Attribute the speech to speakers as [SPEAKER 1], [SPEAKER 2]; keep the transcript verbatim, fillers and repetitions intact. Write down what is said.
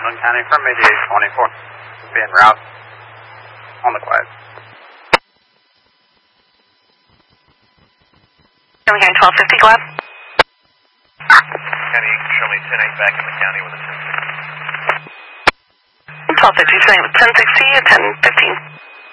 [SPEAKER 1] Midland County from eighty-eight twenty-four. Be en route. On the quiet.
[SPEAKER 2] Midland County twelve fifty, go ahead.
[SPEAKER 3] County, show me ten eight back in the county with a ten sixty.
[SPEAKER 2] twelve fifty, saying ten sixty and ten fifteen.